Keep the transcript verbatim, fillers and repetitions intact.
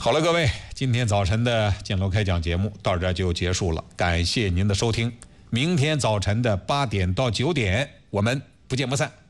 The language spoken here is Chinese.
好了，各位，今天早晨的建楼开讲节目到这儿就结束了，感谢您的收听。明天早晨的八点到九点，我们不见不散。